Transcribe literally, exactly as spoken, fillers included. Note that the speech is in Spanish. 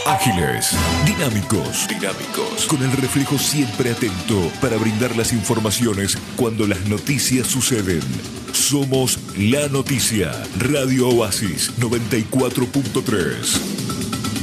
Ágiles, dinámicos, dinámicos, con el reflejo siempre atento para brindar las informaciones cuando las noticias suceden. Somos La Noticia, Radio Oasis noventa y cuatro punto tres.